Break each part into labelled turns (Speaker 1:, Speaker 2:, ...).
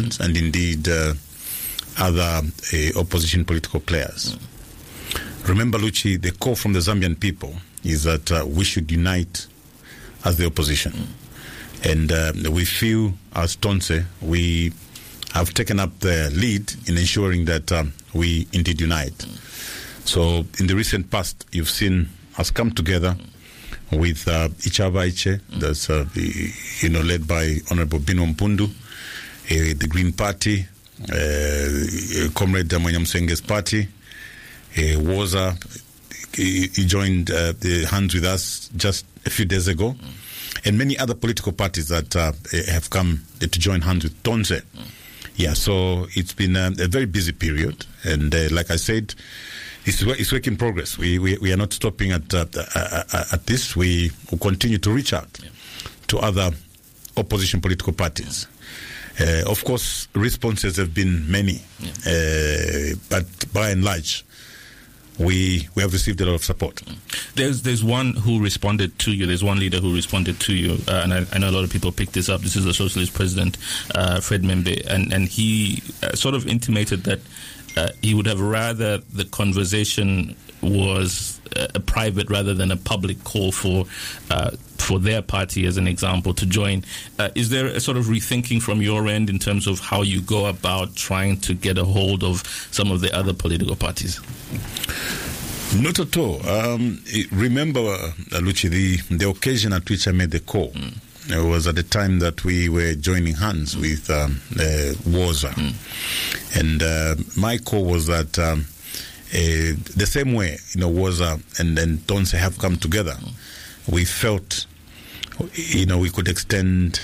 Speaker 1: politicians and indeed other opposition political players. Remember, Luchi, the call from the Zambian people is that we should unite as the opposition. And we feel, as Tonse, we have taken up the lead in ensuring that we indeed unite. So in the recent past, you've seen us come together with Ichava Iche, that's led by Honorable Bino Mpundu, the Green Party, Comrade Mwanyamsenge's party, Woza. He joined the hands with us just a few days ago, and many other political parties that have come to join hands with Tonse. Yeah, so it's been a very busy period, and like I said, it's work in progress. We are not stopping at this. We will continue to reach out to other opposition political parties. Of course, responses have been many, but by and large, we have received a lot of support.
Speaker 2: There's one who responded to you. There's one leader who responded to you, and I know a lot of people picked this up. This is the Socialist President, Fred Membe, and he sort of intimated that he would have rather the conversation was a private rather than a public call for their party, as an example, to join. Is there a sort of rethinking from your end in terms of how you go about trying to get a hold of some of the other political parties?
Speaker 1: Not at all. Remember, Luchi, the occasion at which I made the call was at the time that we were joining hands with Woza. And my call was that the same way, Woza and Tonse have come together, we felt, we could extend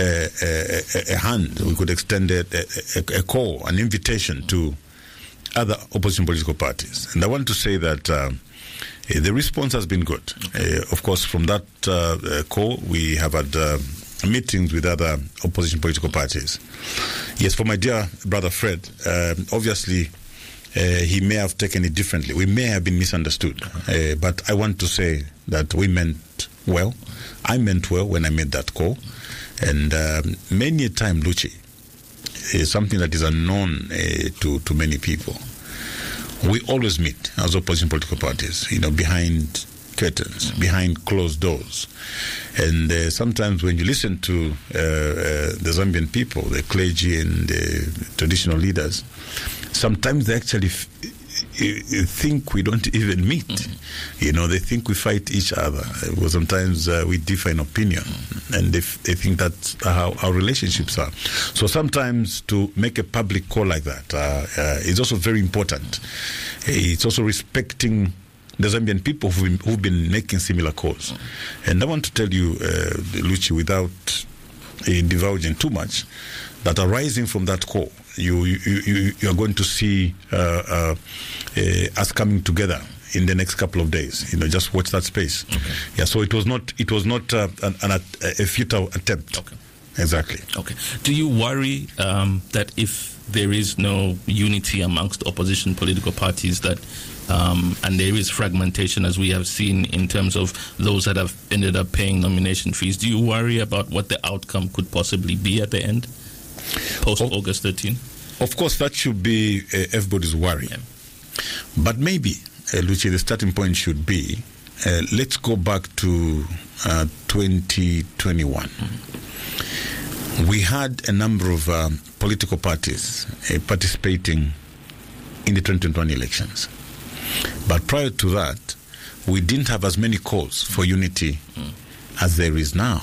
Speaker 1: a hand, we could extend a call, an invitation to other opposition political parties. And I want to say that the response has been good. Of course, from that call, we have had meetings with other opposition political parties. Yes, for my dear brother Fred, obviously, he may have taken it differently. We may have been misunderstood. But I want to say that we meant well. I meant well when I made that call. And many a time, Luchi, is something that is unknown to many people. We always meet as opposition political parties, behind curtains, behind closed doors. And sometimes when you listen to the Zambian people, the clergy and the traditional leaders, sometimes they actually think we don't even meet. They think we fight each other. Well, sometimes we differ in opinion, and they think that's how our relationships are. So sometimes to make a public call like that is also very important. It's also respecting the Zambian people who've been making similar calls. And I want to tell you, Luchi, without divulging too much, that arising from that call, you are going to see us coming together in the next couple of days. Just watch that space. Okay. Yeah. So it was not a futile attempt. Okay. Exactly.
Speaker 2: Okay. Do you worry that if there is no unity amongst opposition political parties, that and there is fragmentation, as we have seen in terms of those that have ended up paying nomination fees, do you worry about what the outcome could possibly be at the end, post-August 13?
Speaker 1: Of course, that should be everybody's worry. Yeah. But maybe, Luchi, the starting point should be, let's go back to 2021. We had a number of political parties participating in the 2021 elections. But prior to that, we didn't have as many calls for unity as there is now.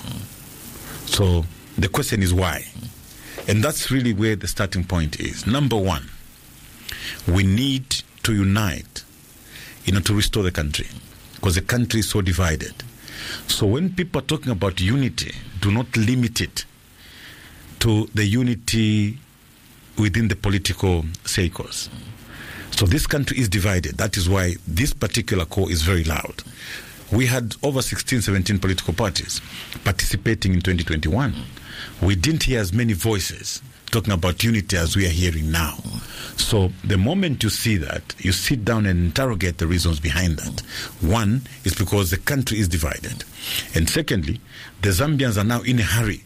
Speaker 1: So the question is why? And that's really where the starting point is. Number one, we need to unite, to restore the country, because the country is so divided. So when people are talking about unity, do not limit it to the unity within the political circles. So this country is divided. That is why this particular call is very loud. We had over 16, 17 political parties participating in 2021. We didn't hear as many voices talking about unity as we are hearing now. So the moment you see that, you sit down and interrogate the reasons behind that. One is because the country is divided. And secondly, the Zambians are now in a hurry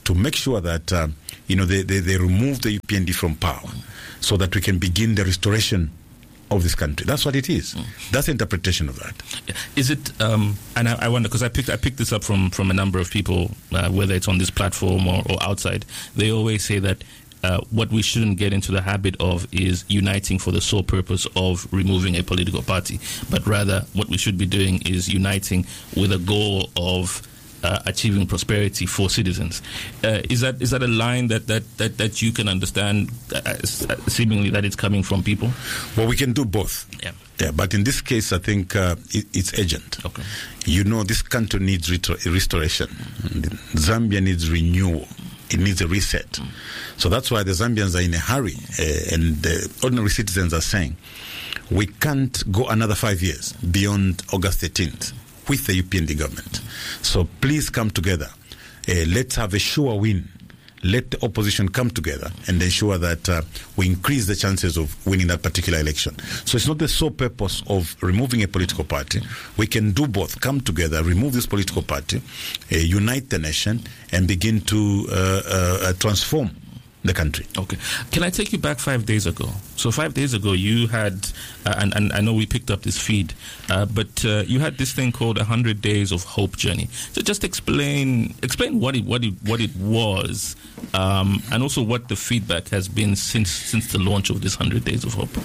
Speaker 1: to make sure that they remove the UPND from power, so that we can begin the restoration of this country. That's what it is. That's the interpretation of that.
Speaker 2: Is it? And I wonder, because I picked this up from a number of people, whether it's on this platform or outside. They always say that what we shouldn't get into the habit of is uniting for the sole purpose of removing a political party, but rather what we should be doing is uniting with a goal of achieving prosperity for citizens. Is that a line that you can understand, seemingly that it's coming from people?
Speaker 1: Well, we can do both. Yeah, but in this case, I think it's urgent.
Speaker 2: Okay.
Speaker 1: This country needs restoration. Zambia needs renewal. It needs a reset. So that's why the Zambians are in a hurry, and the ordinary citizens are saying, we can't go another 5 years beyond August 13th. With the UPND government. So please come together. Let's have a sure win. Let the opposition come together and ensure that we increase the chances of winning that particular election. So it's not the sole purpose of removing a political party. We can do both. Come together, remove this political party, unite the nation, and begin to transform the country.
Speaker 2: Okay. Can I take you back 5 days ago? So 5 days ago, you had, and I know we picked up this feed, but you had this thing called 100 Days of Hope Journey. So just explain what it was, and also what the feedback has been since the launch of this 100 Days of Hope.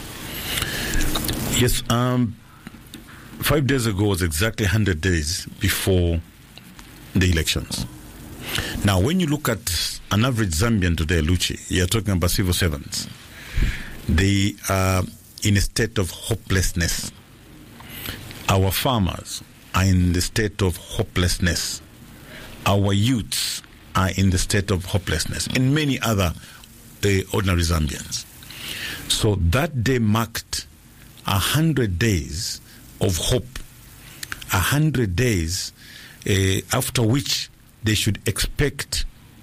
Speaker 1: Yes. 5 days ago was exactly 100 days before the elections. Now, when you look at an average Zambian today, Luchi, you're talking about civil servants. They are in a state of hopelessness. Our farmers are in the state of hopelessness. Our youths are in the state of hopelessness, and many other ordinary Zambians. So that day marked 100 days of hope, 100 days after which they should expect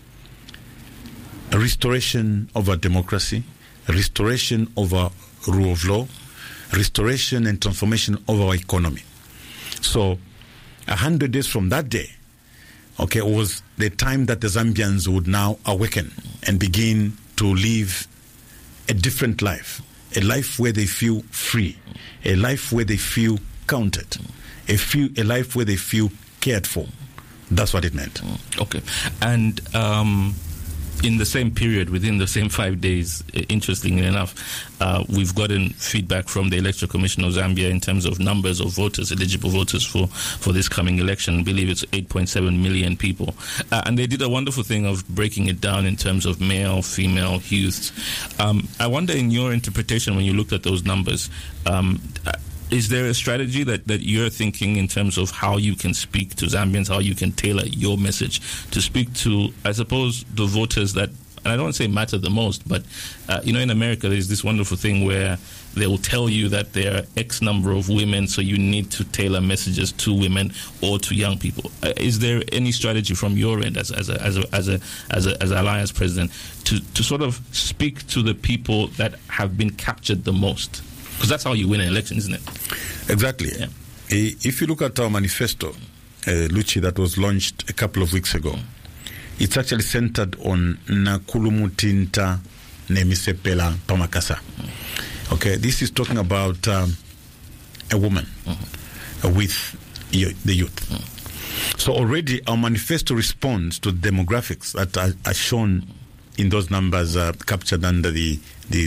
Speaker 1: a restoration of our democracy, a restoration of our rule of law, restoration and transformation of our economy. So 100 days from that day, was the time that the Zambians would now awaken and begin to live a different life, a life where they feel free, a life where they feel counted, a life where they feel cared for. That's what it meant.
Speaker 2: Okay. And in the same period, within the same 5 days, interestingly enough, we've gotten feedback from the Electoral Commission of Zambia in terms of numbers of voters, eligible voters for this coming election. I believe it's 8.7 million people. And they did a wonderful thing of breaking it down in terms of male, female, youth. I wonder, in your interpretation, when you looked at those numbers, is there a strategy that you're thinking in terms of how you can speak to Zambians, how you can tailor your message to speak to, I suppose, the voters that, and I don't want to say matter the most, but, in America, there's this wonderful thing where they will tell you that there are X number of women, so you need to tailor messages to women or to young people. Is there any strategy from your end as Alliance president to sort of speak to the people that have been captured the most? Because that's how you win an election, isn't it?
Speaker 1: Exactly. Yeah. If you look at our manifesto, Luchi, that was launched a couple of weeks ago, it's actually centered on Nakulumutinta Nemisepela Pamakasa. Okay, this is talking about a woman with the youth. So already our manifesto responds to demographics that are shown in those numbers captured under the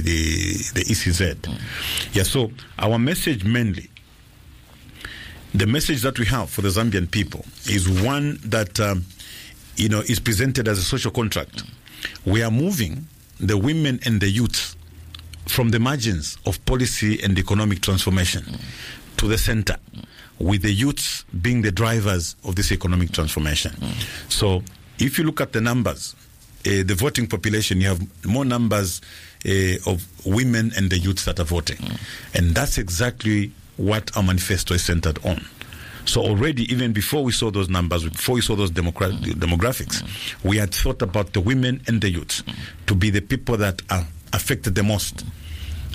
Speaker 1: ECZ. Yeah, so our message mainly, the message that we have for the Zambian people is one that, is presented as a social contract. We are moving the women and the youth from the margins of policy and economic transformation to the center, with the youths being the drivers of this economic transformation. So if you look at the numbers, the voting population, you have more numbers of women and the youths that are voting. And that's exactly what our manifesto is centered on. So already, even before we saw those numbers, before we saw those demographics, we had thought about the women and the youths to be the people that are affected the most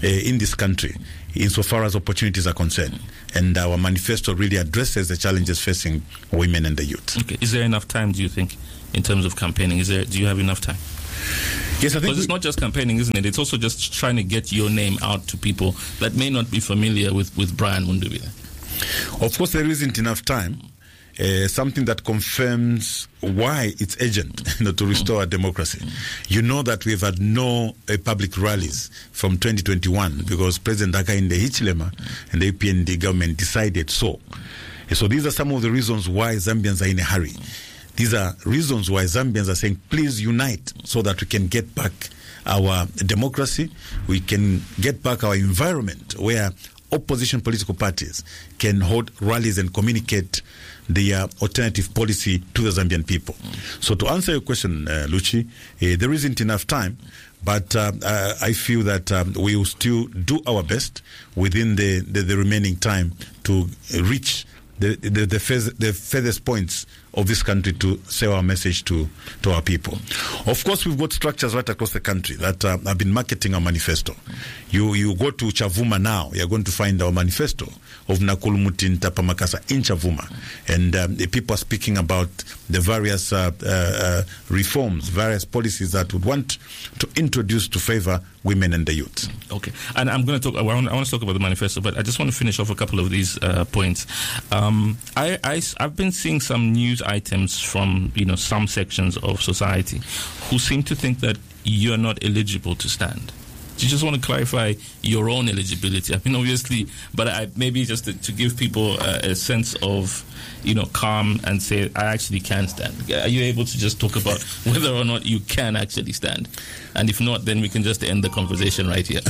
Speaker 1: in this country insofar as opportunities are concerned. And our manifesto really addresses the challenges facing women and the youth.
Speaker 2: Okay. Is there enough time, do you think, in terms of campaigning? Do you have enough time?
Speaker 1: Yes, I think.
Speaker 2: Because it's not just campaigning, isn't it? It's also just trying to get your name out to people that may not be familiar with Brian Mundubile.
Speaker 1: Of course, there isn't enough time. Something that confirms why it's urgent to restore our democracy. You know that we've had no public rallies from 2021 because President Hakainde Hichilema and the UPND government decided so. So these are some of the reasons why Zambians are in a hurry. These are reasons why Zambians are saying, please unite so that we can get back our democracy, we can get back our environment where opposition political parties can hold rallies and communicate their alternative policy to the Zambian people. So to answer your question, Luchi, there isn't enough time, but I feel that we will still do our best within the remaining time to reach the furthest points of this country to say our message to our people. Of course, we've got structures right across the country that have been marketing our manifesto. You go to Chavuma now, you're going to find our manifesto of Nakulumuti Ntapamakasa in Chavuma. And the people are speaking about the various reforms, various policies that would want to introduce to favor women and the youth.
Speaker 2: Okay. And I'm going to talk, I want to talk about the manifesto, but I just want to finish off a couple of these points. I've been seeing some news items from some sections of society who seem to think that you're not eligible to stand. Do you just want to clarify your own eligibility? I mean, obviously, but maybe just to give people a sense of calm and say I actually can stand. Are you able to just talk about whether or not you can actually stand? And if not, then we can just end the conversation right here.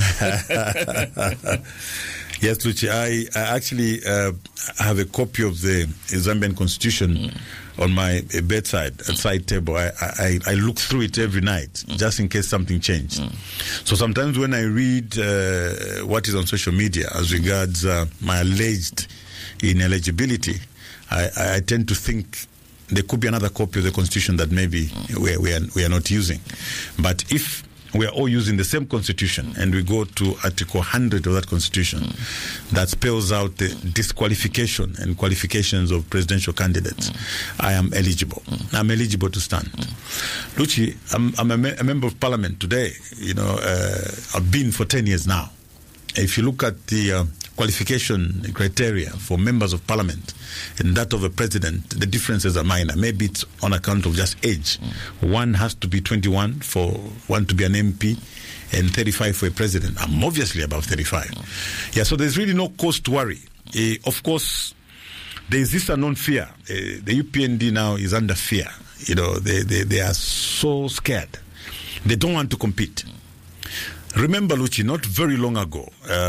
Speaker 1: Yes, Luchi, I actually have a copy of the Zambian Constitution on my bedside, side table. I look through it every night, just in case something changed. So sometimes when I read what is on social media as regards my alleged ineligibility, I tend to think there could be another copy of the Constitution that maybe we are not using. But if we are all using the same Constitution and we go to Article 100 of that Constitution that spells out the disqualification and qualifications of presidential candidates, I am eligible. I'm eligible to stand. Luchi, I'm a member of Parliament today. I've been for 10 years now. If you look at the qualification criteria for members of Parliament and that of a president, the differences are minor. Maybe it's on account of just age. One has to be 21 for one to be an MP and 35 for a president. I'm obviously above 35. Yeah, so there's really no cause to worry. Of course, there is this unknown fear. The UPND now is under fear. They are so scared. They don't want to compete. Remember, Luchi, not very long ago,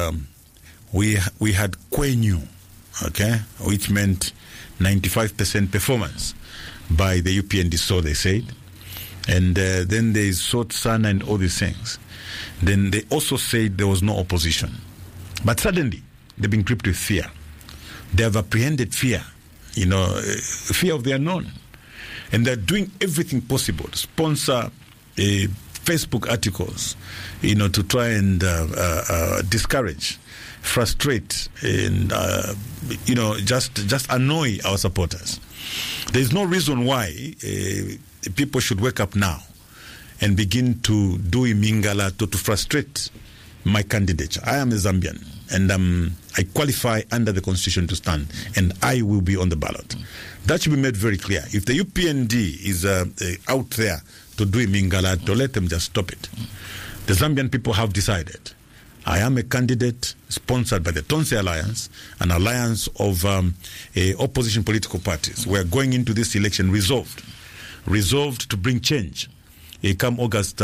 Speaker 1: we had Kwenyu, okay, which meant 95% performance by the UPND, so they said. And then there is Sot Sana and all these things. Then they also said there was no opposition. But suddenly, they've been gripped with fear. They have apprehended fear, fear of the unknown. And they're doing everything possible to sponsor Facebook articles, to try and discourage, frustrate, and just annoy our supporters. There's no reason why people should wake up now and begin to do imingala to frustrate my candidature. I am a Zambian, and I qualify under the Constitution to stand, and I will be on the ballot. That should be made very clear. If the UPND is out there to do imingala, to let them just stop it. The Zambian people have decided. I am a candidate sponsored by the Tonse Alliance, an alliance of opposition political parties. We are going into this election resolved to bring change. Come August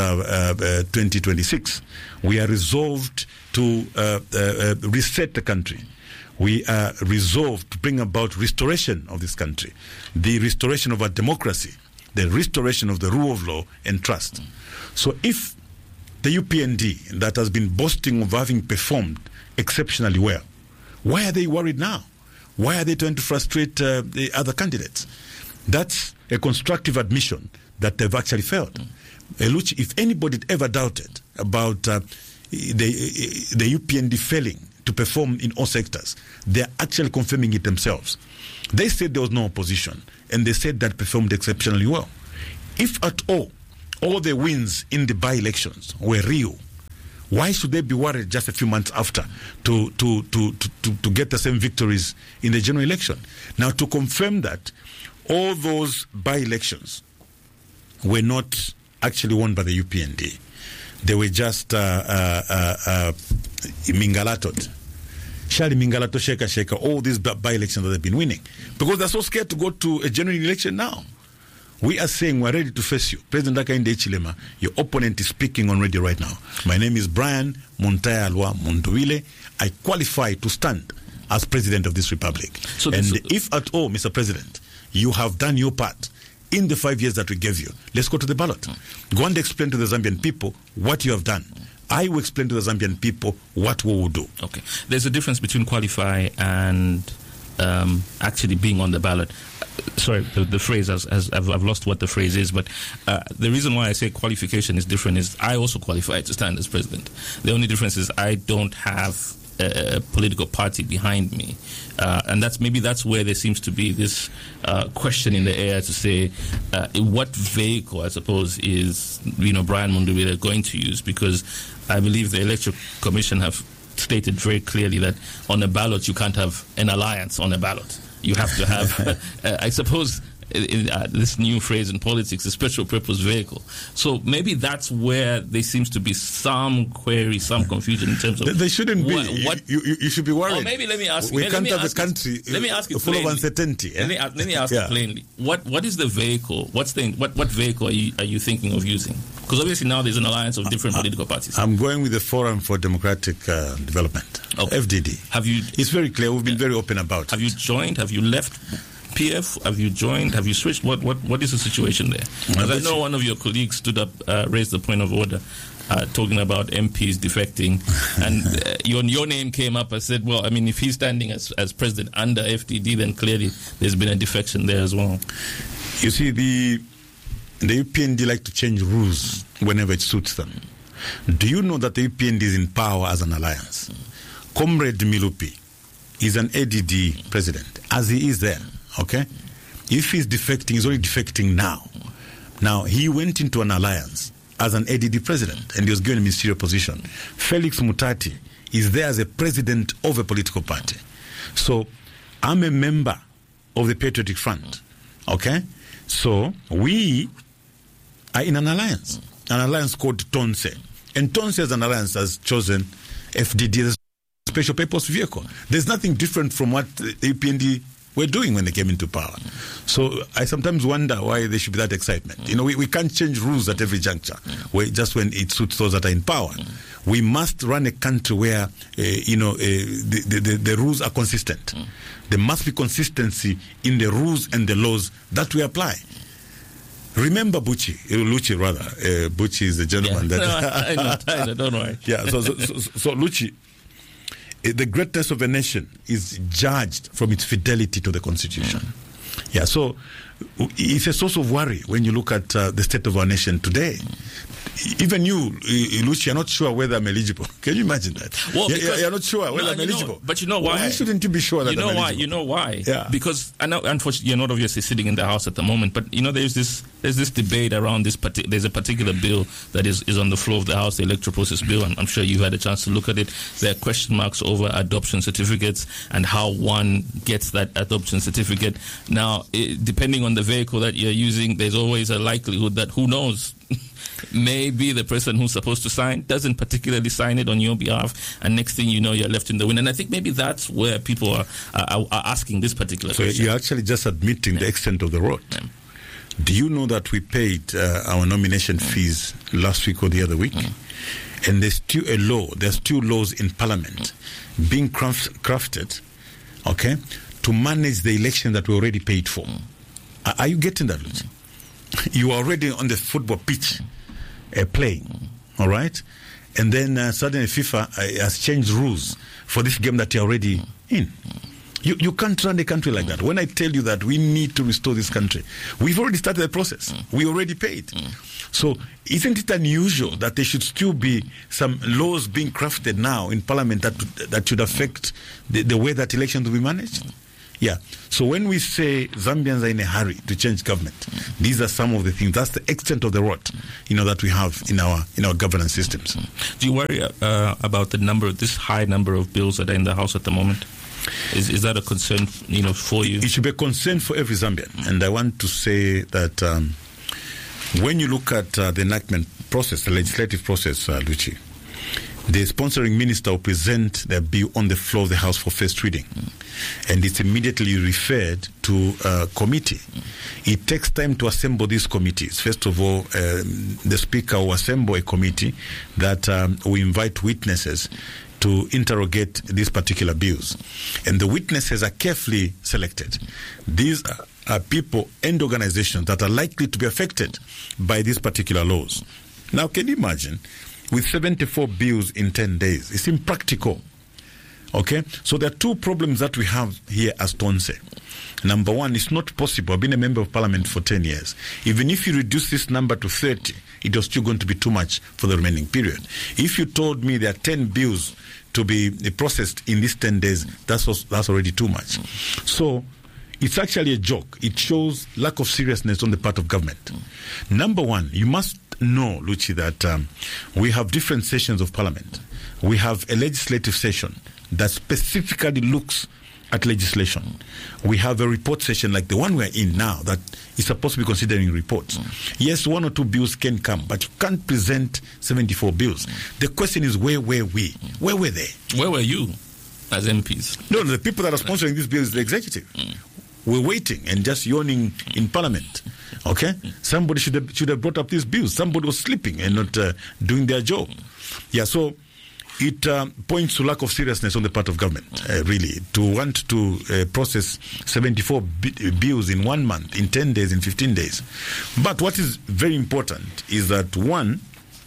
Speaker 1: 2026, we are resolved to reset the country. We are resolved to bring about restoration of this country, the restoration of our democracy, the restoration of the rule of law and trust. So if the UPND that has been boasting of having performed exceptionally well, why are they worried now? Why are they trying to frustrate the other candidates? That's a constructive admission that they've actually failed. Luchi, if anybody ever doubted about the UPND failing to perform in all sectors. They are actually confirming it themselves. They said there was no opposition, and they said that performed exceptionally well. If at all the wins in the by-elections were real, why should they be worried just a few months after to get the same victories in the general election? Now, to confirm that all those by-elections were not actually won by the UPND, they were just mingalatot. Shali mingalato sheka, all these by-elections that they've been winning. Because they're so scared to go to a general election now. We are saying we're ready to face you. President Hakainde Hichilema, your opponent is speaking on radio right now. My name is Brian Muntaya Alwa Munduwile. I qualify to stand as president of this republic. If at all, Mr. President, you have done your part in the 5 years that we gave you, let's go to the ballot. Go and explain to the Zambian people what you have done. I will explain to the Zambian people what we will do.
Speaker 2: Okay. There's a difference between qualify and actually being on the ballot. Sorry, the phrase, I've lost what the phrase is, but the reason why I say qualification is different is I also qualify to stand as president. The only difference is I don't have a political party behind me, and that's where there seems to be this question in the air to say what vehicle, I suppose, is Brian Munduwile going to use, because I believe the Electoral Commission have stated very clearly that on a ballot you can't have an alliance on a ballot. You have to have, I suppose, this new phrase in politics, a special purpose vehicle. So maybe that's where there seems to be some query, some confusion in terms of...
Speaker 1: They shouldn't be. You should be worried.
Speaker 2: Or maybe let me ask
Speaker 1: we can't have a country full of uncertainty.
Speaker 2: Let me ask you plainly. What is the vehicle? What vehicle are you thinking of using? Because obviously now there's an alliance of different political parties.
Speaker 1: I'm going with the Forum for Democratic Development, FDD. It's very clear. We've been very open about it.
Speaker 2: Have you joined? Have you left PF? Have you joined? Have you switched? What is the situation there? Because I know one of your colleagues stood up, raised the point of order, talking about MPs defecting, and your name came up and said, well, I mean, if he's standing as president under FDD, then clearly there's been a defection there as well.
Speaker 1: You see, the UPND like to change rules whenever it suits them. Do you know that the UPND is in power as an alliance? Comrade Milupi is an ADD president, as he is there. Okay? If he's defecting, he's only defecting now. Now, he went into an alliance as an ADD president, and he was given a ministerial position. Felix Mutati is there as a president of a political party. So, I'm a member of the Patriotic Front. Okay? So, we are in an alliance called TONSE. And TONSE as an alliance has chosen FDD as a special purpose vehicle. There's nothing different from what the UPND were doing when they came into power. So I sometimes wonder why there should be that excitement. We can't change rules at every juncture, just when it suits those that are in power. We must run a country where, the rules are consistent. There must be consistency in the rules and the laws that we apply. Remember Lucci rather. Bucci is the gentleman that...
Speaker 2: I know, don't worry.
Speaker 1: Yeah, so Lucci, the greatness of a nation is judged from its fidelity to the Constitution. Yeah, so it's a source of worry when you look at the state of our nation today. Even you, Lucci, you're not sure whether I'm eligible. Can you imagine that?
Speaker 2: Well,
Speaker 1: you're not sure whether I'm eligible.
Speaker 2: But you know why?
Speaker 1: Why shouldn't you be sure that I'm eligible?
Speaker 2: You know why?
Speaker 1: Yeah.
Speaker 2: Because I know, unfortunately, you're not obviously sitting in the House at the moment, but there's this debate around this. There's a particular bill that is on the floor of the House, the Electoral Process Bill, and I'm sure you've had a chance to look at it. There are question marks over adoption certificates and how one gets that adoption certificate. Now, depending on the vehicle that you're using, there's always a likelihood that, who knows, maybe the person who's supposed to sign doesn't particularly sign it on your behalf, and next thing you know, you're left in the wind. And I think maybe that's where people are asking this particular question.
Speaker 1: So you're actually just admitting the extent of the road. Yeah. Do you know that we paid our nomination fees last week or the other week? And there's still laws in Parliament being crafted, okay, to manage the election that we already paid for. Are you getting that, Lucy? You are already on the football pitch playing, all right? And then suddenly FIFA has changed rules for this game that you're already in. You can't run a country like that. When I tell you that we need to restore this country, we've already started the process. We already paid. So isn't it unusual that there should still be some laws being crafted now in Parliament that should affect the way that elections will be managed? Yeah. So when we say Zambians are in a hurry to change government, these are some of the things. That's the extent of the rot, that we have in our governance systems.
Speaker 2: Do you worry about this high number of bills that are in the House at the moment? Is that a concern, for you?
Speaker 1: It should be a concern for every Zambian. And I want to say that when you look at the enactment process, the legislative process, Luchi, the sponsoring minister will present the bill on the floor of the House for first reading. And it's immediately referred to committee. It takes time to assemble these committees. First of all, the Speaker will assemble a committee that will invite witnesses to interrogate these particular bills. And the witnesses are carefully selected. These are people and organizations that are likely to be affected by these particular laws. Now, can you imagine, with 74 bills in 10 days? It's impractical. Okay? So there are two problems that we have here as Tonse. Number one, it's not possible. I've been a member of Parliament for 10 years. Even if you reduce this number to 30, it was still going to be too much for the remaining period. If you told me there are 10 bills to be processed in these 10 days, that's already too much. So it's actually a joke. It shows lack of seriousness on the part of government. Number one, you must know, Luchi, that we have different sessions of Parliament. We have a legislative session that specifically looks at legislation. We have a report session like the one we're in now that is supposed to be considering reports. Yes, one or two bills can come, but you can't present 74 bills. The question is, where were we? Where were they?
Speaker 2: Where were you as MPs?
Speaker 1: No, the people that are sponsoring these bills is the executive. We're waiting and just yawning in Parliament. Okay? Somebody should have brought up these bills. Somebody was sleeping and not doing their job. Yeah, so it points to lack of seriousness on the part of government, really, to want to process 74 bills in 1 month, in 10 days, in 15 days. But what is very important is that, one,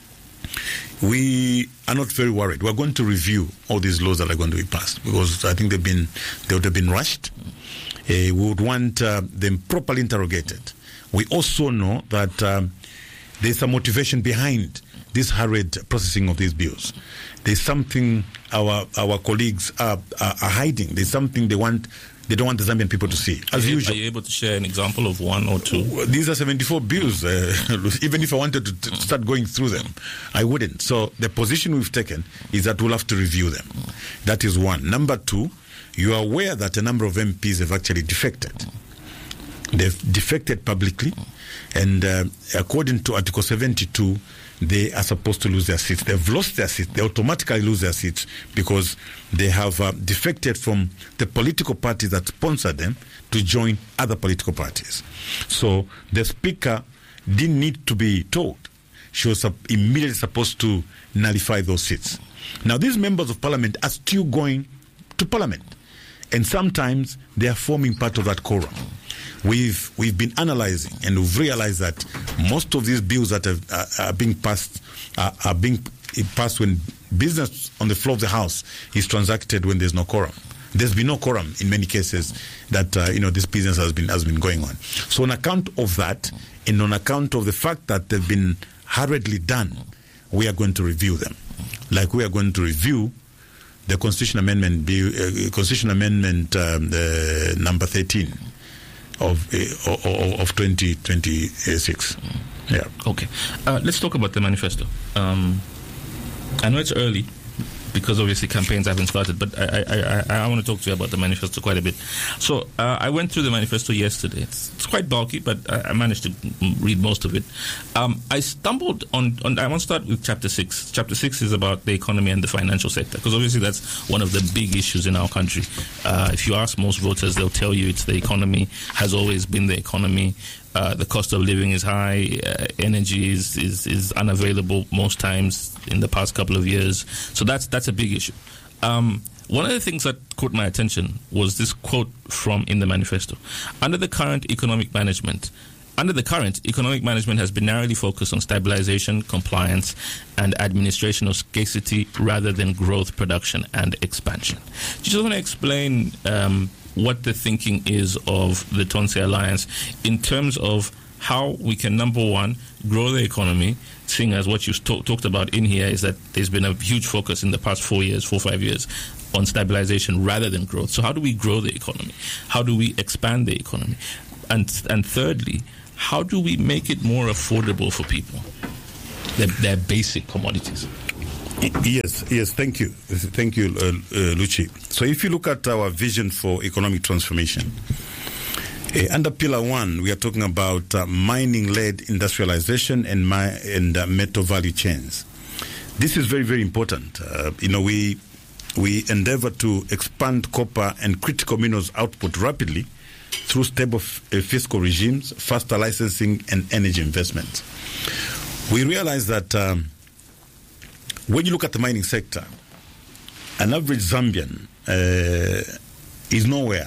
Speaker 1: we are not very worried. We're going to review all these laws that are going to be passed because I think they would have been rushed. We would want them properly interrogated. We also know that there's a motivation behind this hurried processing of these bills. There's something our colleagues are hiding. There's something they don't want the Zambian people to see. As usual.
Speaker 2: Are you able to share an example of one or two?
Speaker 1: These are 74 bills. Even if I wanted to start going through them, I wouldn't. So the position we've taken is that we'll have to review them. That is one. Number two, you are aware that a number of MPs have actually defected. They've defected publicly, and according to Article 72, they are supposed to lose their seats. They've lost their seats. They automatically lose their seats because they have defected from the political parties that sponsor them to join other political parties. So the Speaker didn't need to be told. She was immediately supposed to nullify those seats. Now, these members of Parliament are still going to Parliament, and sometimes they are forming part of that quorum. We've been analysing, and we've realised that most of these bills that are being passed are being passed when business on the floor of the House is transacted when there's no quorum. There's been no quorum in many cases that this business has been going on. So on account of that, and on account of the fact that they've been hurriedly done, we are going to review them, like we are going to review the Constitution Amendment Bill, number 13. Of 2026. Yeah.
Speaker 2: Okay. Let's talk about the manifesto. I know it's early because obviously campaigns haven't started, but I want to talk to you about the manifesto quite a bit. So I went through the manifesto yesterday. It's quite bulky, but I managed to read most of it. I stumbled on I want to start with Chapter 6. Chapter 6 is about the economy and the financial sector, because obviously that's one of the big issues in our country. If you ask most voters, they'll tell you it's the economy, has always been the economy. The cost of living is high. Energy is unavailable most times in the past couple of years. So that's a big issue. One of the things that caught my attention was this quote from in the manifesto. Under the current economic management, Under the current, economic management has been narrowly focused on stabilization, compliance, and administration of scarcity rather than growth, production, and expansion. Do you just want to explain what the thinking is of the Tonse Alliance in terms of how we can, number one, grow the economy, seeing as what you talked about in here is that there's been a huge focus in the past 4 or 5 years on stabilization rather than growth. So how do we grow the economy? How do we expand the economy? And thirdly, how do we make it more affordable for people, their basic commodities?
Speaker 1: Yes, thank you, Luchi. So if you look at our vision for economic transformation, under Pillar 1, we are talking about mining-led industrialization and metal value chains. This is very, very important. We endeavor to expand copper and critical minerals output rapidly through stable fiscal regimes, faster licensing, and energy investment. We realize that when you look at the mining sector, an average Zambian is nowhere,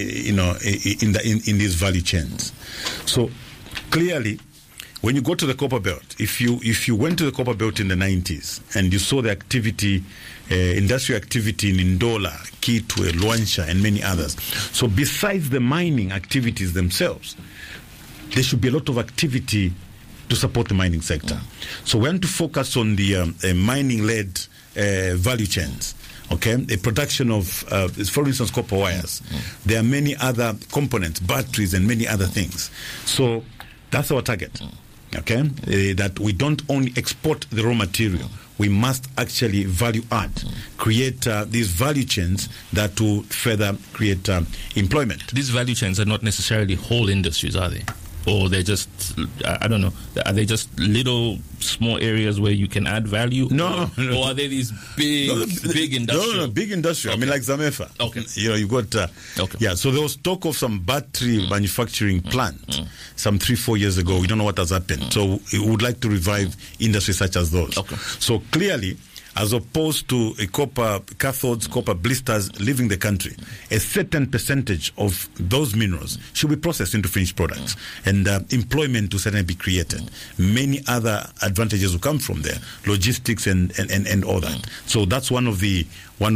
Speaker 1: in these value chains. So clearly, when you go to the copper belt, if you went to the copper belt in the 90s and you saw the activity, industrial activity in Ndola, Kitwe, Luanshya, and many others. So besides the mining activities themselves, there should be a lot of activity to support the mining sector. So we want to focus on the mining-led value chains. Okay, a production of, for instance, copper wires. There are many other components, batteries, and many other things. So that's our target. Okay, that we don't only export the raw material. We must actually value add, create these value chains that will further create employment.
Speaker 2: These value chains are not necessarily whole industries, are they? Or they're just, I don't know, are they just little small areas where you can add value?
Speaker 1: No.
Speaker 2: Or are they these big industrial?
Speaker 1: No, big industrial. Okay. I mean, like Zamefa.
Speaker 2: Okay.
Speaker 1: You got,
Speaker 2: okay.
Speaker 1: Yeah, so there was talk of some battery manufacturing plant some 3-4 years ago. We don't know what has happened. So we would like to revive industries such as those.
Speaker 2: Okay.
Speaker 1: So clearly, as opposed to copper cathodes, copper blisters leaving the country, a certain percentage of those minerals should be processed into finished products, and employment will certainly be created. Many other advantages will come from there, logistics and all that. So that's one of the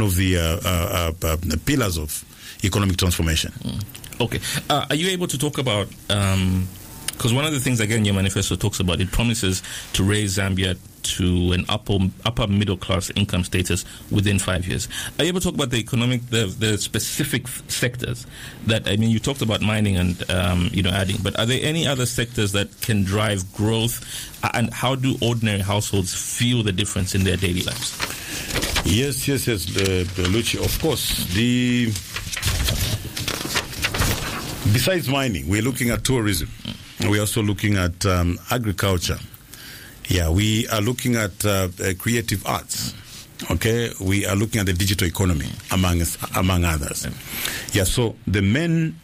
Speaker 1: pillars of economic transformation.
Speaker 2: Okay, are you able to talk about? Because one of the things, again, your manifesto talks about, it promises to raise Zambia to an upper middle class income status within 5 years. Are you able to talk about the specific sectors that, I mean, you talked about mining and adding, but are there any other sectors that can drive growth, and how do ordinary households feel the difference in their daily lives?
Speaker 1: Yes, Luchi. Of course, besides mining, we're looking at tourism. We're also looking at agriculture. Yeah, we are looking at creative arts. Okay, we are looking at the digital economy among others. Yeah, so the main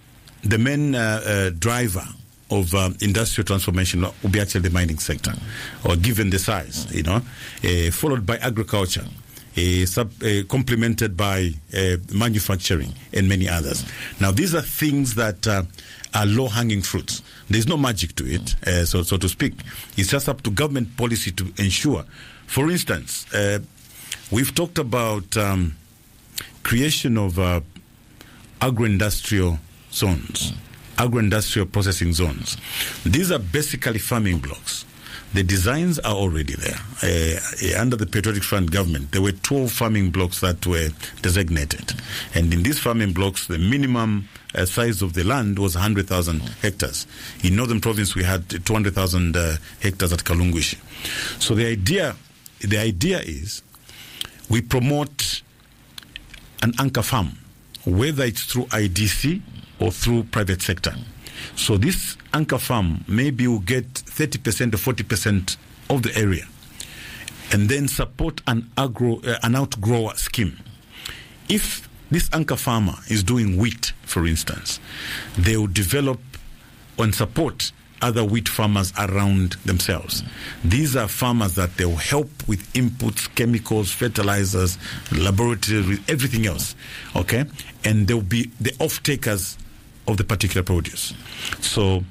Speaker 1: driver of industrial transformation will be actually the mining sector, or given the size, followed by agriculture, complemented by manufacturing and many others. Now, these are things that are low-hanging fruits. There's no magic to it, so to speak. It's just up to government policy to ensure. For instance, we've talked about creation of agro-industrial zones, agro-industrial processing zones. These are basically farming blocks. The designs are already there. Under the Patriotic Front government, there were 12 farming blocks that were designated. And in these farming blocks, the minimum size of the land was 100,000 hectares. In Northern Province, we had 200,000 hectares at Kalungwishi. So the idea is we promote an anchor farm, whether it's through IDC or through private sector. So this anchor farm maybe will get 30% or 40% of the area, and then support an outgrower scheme. If this anchor farmer is doing wheat, for instance, they will develop and support other wheat farmers around themselves. These are farmers that they will help with inputs, chemicals, fertilizers, laboratories, everything else. Okay, and they will be the off-takers of the particular produce. So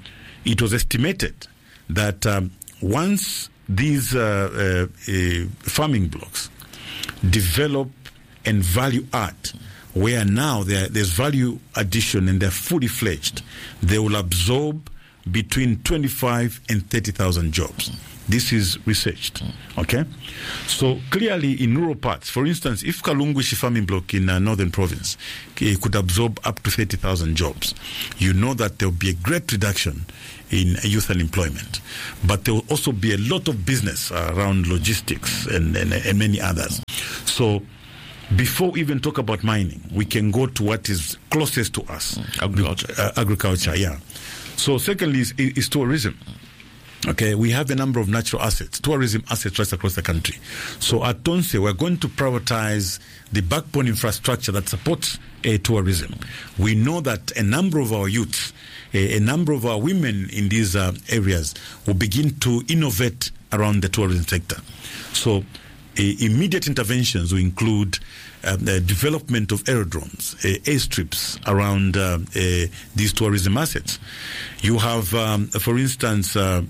Speaker 1: it was estimated that once these farming blocks develop and value add, where now there's value addition and they're fully fledged, they will absorb between 25 and 30,000 jobs. This is researched. Okay? So clearly in rural parts, for instance, if Kalungushi farming block in Northern Province could absorb up to 30,000 jobs, you know that there will be a great reduction in youth unemployment. But there will also be a lot of business around logistics and many others. So before we even talk about mining, we can go to what is closest to us. Agriculture, yeah. So secondly is tourism. Okay, we have a number of natural assets, tourism assets right across the country. So at Tonse, we're going to prioritize the backbone infrastructure that supports tourism. We know that a number of our youths, a number of our women in these areas will begin to innovate around the tourism sector. So immediate interventions will include the development of aerodromes, airstrips around these tourism assets. You have, for instance,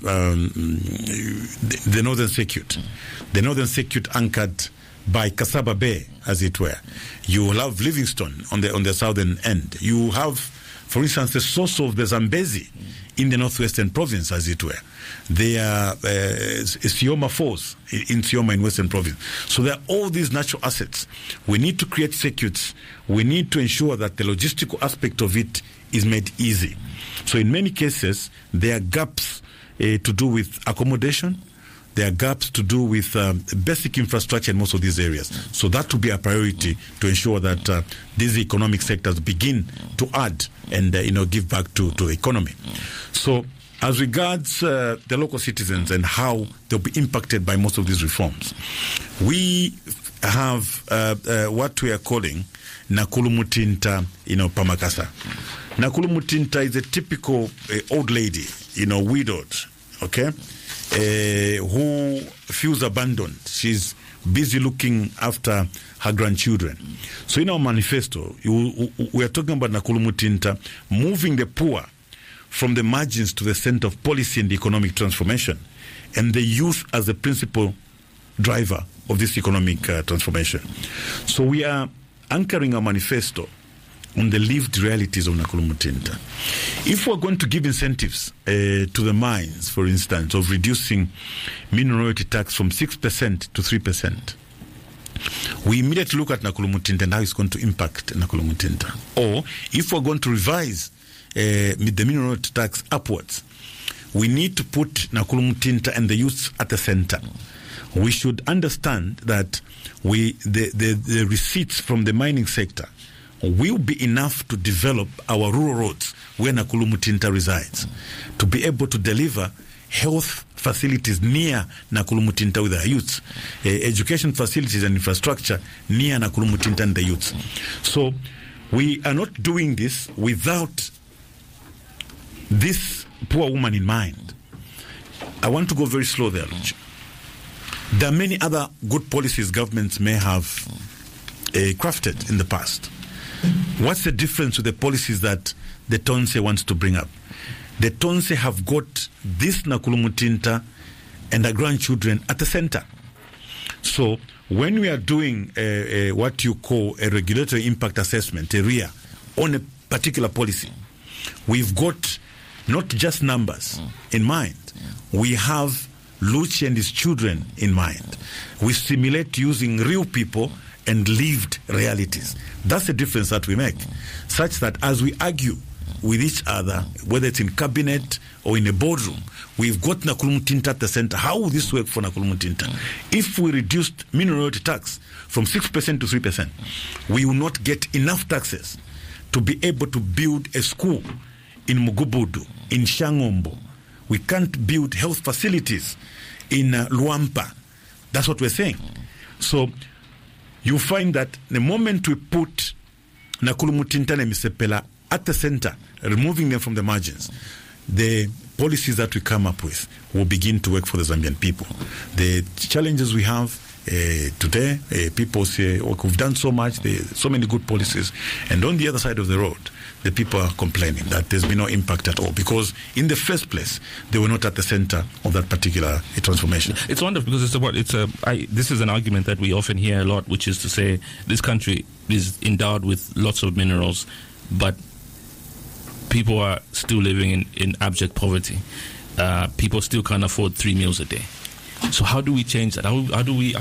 Speaker 1: the Northern Circuit. The Northern Circuit anchored by Kasaba Bay, as it were. You will have Livingstone on the southern end. You have, for instance, the source of the Zambezi in the northwestern province, as it were. There are Sioma Falls in Sioma in Western Province. So there are all these natural assets. We need to create circuits. We need to ensure that the logistical aspect of it is made easy. So in many cases, there are gaps to do with accommodation. There are gaps to do with basic infrastructure in most of these areas. So that will be a priority to ensure that these economic sectors begin to add and give back to the economy. So as regards the local citizens and how they'll be impacted by most of these reforms, we have what we are calling Nakulu Mutinta, Pamakasa. Nakulu Mutinta is a typical old lady, widowed, okay, who feels abandoned. She's busy looking after her grandchildren. So in our manifesto, we are talking about Nakulu Mutinta moving the poor from the margins to the center of policy and economic transformation, and the youth as the principal driver of this economic transformation. So we are anchoring our manifesto on the lived realities of Nakulu Mutinta. If we're going to give incentives to the mines, for instance, of reducing mineral royalty tax from 6% to 3%, we immediately look at Nakulu Mutinta and how it's going to impact Nakulu Mutinta. Or if we're going to revise the mineral royalty tax upwards, we need to put Nakulu Mutinta and the youth at the center. We should understand that the receipts from the mining sector will be enough to develop our rural roads where Nakulu Mutinta resides, to be able to deliver health facilities near Nakulu Mutinta with our youths, education facilities and infrastructure near Nakulu Mutinta and the youths. So we are not doing this without this poor woman in mind. I want to go very slow there, Luch. There are many other good policies governments may have crafted in the past. What's the difference with the policies that the Tonse wants to bring up? The Tonse have got this Nakulu Mutinta and their grandchildren at the center. So when we are doing what you call a regulatory impact assessment, a RIA, on a particular policy, we've got not just numbers in mind. We have Luchi and his children in mind. We simulate using real people and lived realities. That's the difference that we make, such that as we argue with each other, whether it's in cabinet or in a boardroom, we've got Nakulu Mutinta at the center. How will this work for Nakulu Mutinta? If we reduced mineral royalty tax from 6% to 3%, we will not get enough taxes to be able to build a school in Mugubudu, in Shangombo. We can't build health facilities in Luampa. That's what we're saying. So you find that the moment we put Nakulu Mutinta and Misepela at the center, removing them from the margins, the policies that we come up with will begin to work for the Zambian people. The challenges we have Today, people say, we've done so much, so many good policies, and on the other side of the road, the people are complaining that there's been no impact at all, because in the first place, they were not at the center of that particular transformation.
Speaker 2: It's wonderful, because this is an argument that we often hear a lot, which is to say this country is endowed with lots of minerals, but people are still living in abject poverty. People still can't afford 3 meals a day. So how do we change that? How do we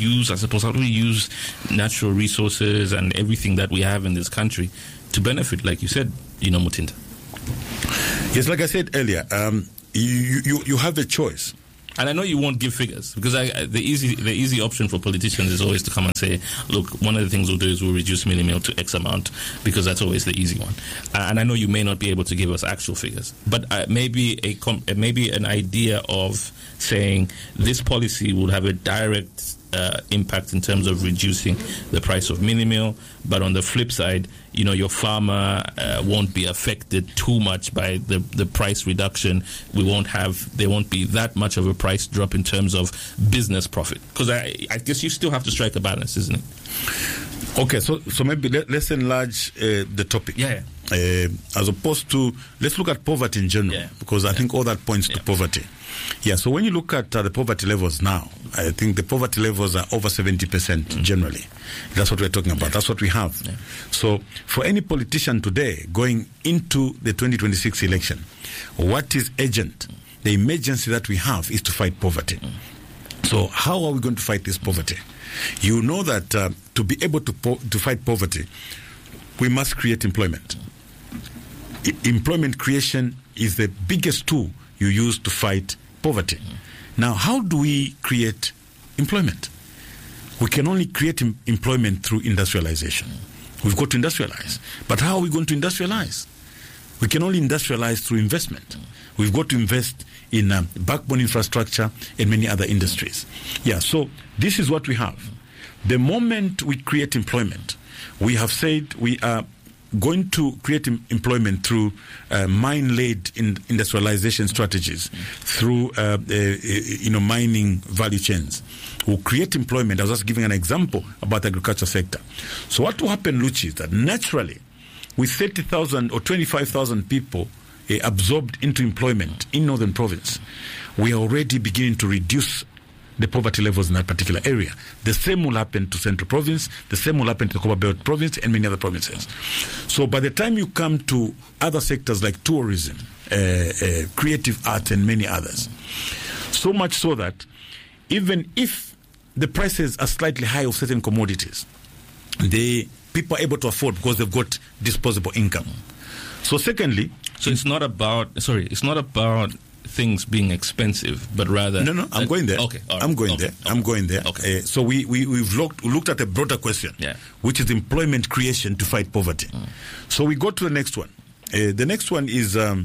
Speaker 2: use natural resources and everything that we have in this country to benefit, like you said, Mutinda?
Speaker 1: Yes, like I said earlier, you have a choice.
Speaker 2: And I know you won't give figures, because the easy option for politicians is always to come and say, look, one of the things we'll do is we'll reduce mini meal to X amount, because that's always the easy one. And I know you may not be able to give us actual figures, but maybe an idea of saying this policy will have a direct impact in terms of reducing the price of mini meal, but on the flip side, your farmer won't be affected too much by the price reduction. There won't be that much of a price drop in terms of business profit, because I guess you still have to strike a balance, isn't it?
Speaker 1: Okay, so maybe let's enlarge the topic.
Speaker 2: Yeah.
Speaker 1: As opposed to, let's look at poverty in general, because I think all that points to poverty. Yeah, so when you look at the poverty levels now, I think the poverty levels are over 70% generally. That's what we're talking about. That's what we have. Yeah. So for any politician today going into the 2026 election, what is urgent? The emergency that we have is to fight poverty. So how are we going to fight this poverty? You know that to be able to fight poverty, we must create employment. Employment creation is the biggest tool you use to fight poverty. Now, how do we create employment? We can only create employment through industrialization. We've got to industrialize. But how are we going to industrialize? We can only industrialize through investment. We've got to invest in backbone infrastructure and many other industries. Yeah, so this is what we have. The moment we create employment, we have said we are going to create employment through mine-led industrialization strategies, through mining value chains. We'll create employment. I was just giving an example about the agriculture sector. So what will happen, Luchi, is that naturally, with 30,000 or 25,000 people absorbed into employment in Northern Province, we are already beginning to reduce the poverty levels in that particular area. The same will happen to Central Province, the same will happen to the Copperbelt Province and many other provinces. So by the time you come to other sectors like tourism, creative arts and many others, so much so that even if the prices are slightly high of certain commodities, the people are able to afford because they've got disposable income. So secondly...
Speaker 2: So it's not about things being expensive, but rather...
Speaker 1: No, I'm going there.
Speaker 2: Okay, all right.
Speaker 1: I'm going there.
Speaker 2: Okay.
Speaker 1: So we've looked at a broader question, which is employment creation to fight poverty. So we go to the next one. The next one is, when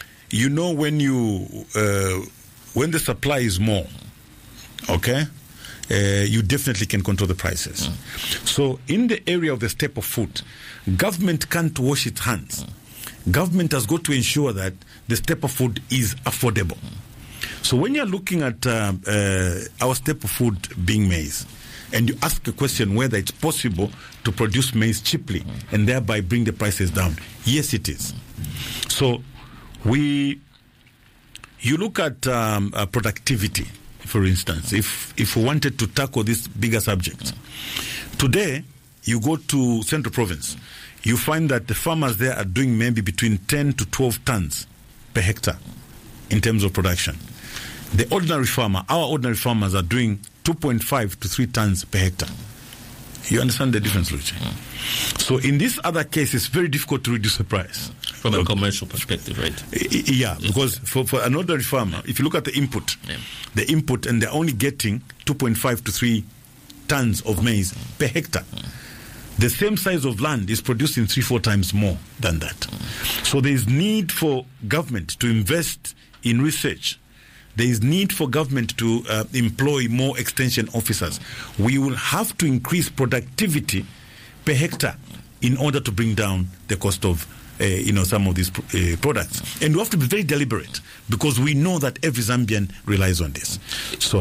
Speaker 1: the supply is more, okay, you definitely can control the prices. So in the area of the staple food, government can't wash its hands. Government has got to ensure that the staple food is affordable. So when you're looking at our staple food being maize, and you ask a question whether it's possible to produce maize cheaply and thereby bring the prices down, yes, it is. So you look at productivity, for instance, if we wanted to tackle this bigger subject. Today, you go to Central Province, you find that the farmers there are doing maybe between 10 to 12 tons per hectare in terms of production. The ordinary farmer, our ordinary farmers are doing 2.5 to 3 tons per hectare. You understand the difference, Luchi? So in this other case, it's very difficult to reduce the price.
Speaker 2: From a commercial perspective, right?
Speaker 1: Yeah, because for an ordinary farmer, if you look at the input, and they're only getting 2.5 to 3 tons of maize per hectare. The same size of land is producing 3-4 times more than that. So there is need for government to invest in research. There is need for government to employ more extension officers. We will have to increase productivity per hectare in order to bring down the cost of some of these products. And we have to be very deliberate because we know that every Zambian relies on this. So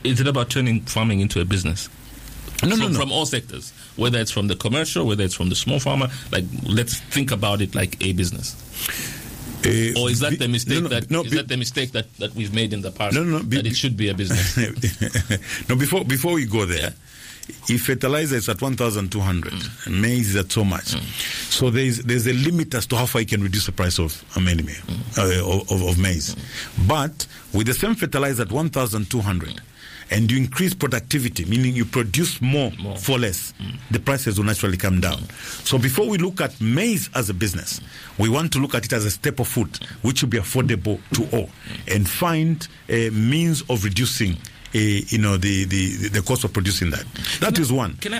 Speaker 2: is it about turning farming into a business?
Speaker 1: No.
Speaker 2: From all sectors, whether it's from the commercial, whether it's from the small farmer. Like, let's think about it like a business. Or is that the mistake the mistake that we've made in the past? That it should be a business.
Speaker 1: No, before we go there, if fertilizer is at 1,200 and maize is at so much, so there's a limit as to how far you can reduce the price of maize. But with the same fertilizer at 1,200. And you increase productivity, meaning you produce more for less, the prices will naturally come down. So before we look at maize as a business, we want to look at it as a staple food, which will be affordable to all, and find a means of reducing the cost of producing that. That is one.
Speaker 2: Can I